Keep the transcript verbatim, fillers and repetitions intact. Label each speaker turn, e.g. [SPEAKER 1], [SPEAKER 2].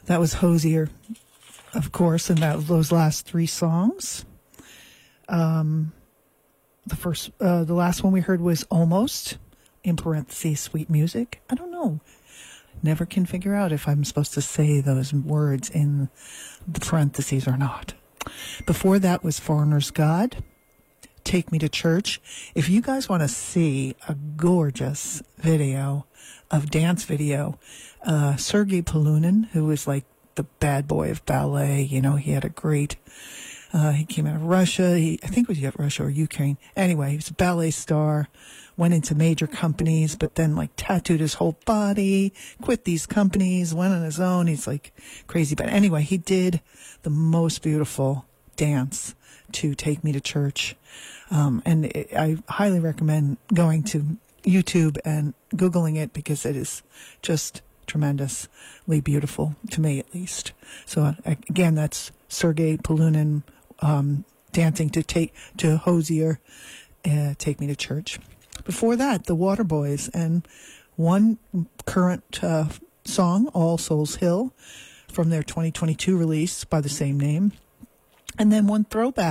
[SPEAKER 1] That was Hosier, of course, and that those last three songs. Um, the first, uh, the last one we heard was Almost, in parentheses, Sweet Music. I don't know. Never can figure out if I'm supposed to say those words in the parentheses or not. Before that was Foreigner's God, Take Me to Church. If you guys want to see a gorgeous video of dance video, uh, Sergei Polunin, who was like the bad boy of ballet, you know, he had a great, uh, he came out of Russia. He, I think it was Russia or Ukraine. Anyway, he was a ballet star, went into major companies, but then like tattooed his whole body, quit these companies, went on his own. He's like crazy. But anyway, he did the most beautiful dance to Take Me to Church. Um, and it, I highly recommend going to YouTube and Googling it because it is just tremendously beautiful, to me at least. So uh, again, that's Sergei Polunin um, dancing to take to Hosier, uh, Take Me to Church. Before that, the Waterboys, and one current uh, song, All Souls Hill, from their twenty twenty-two release by the same name, and then one throwback.